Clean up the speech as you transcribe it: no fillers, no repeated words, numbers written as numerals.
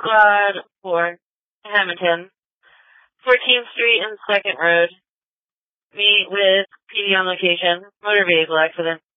Squad 4, Hamilton, 14th Street and 2nd Road. Meet with PD on location. Motor vehicle accident.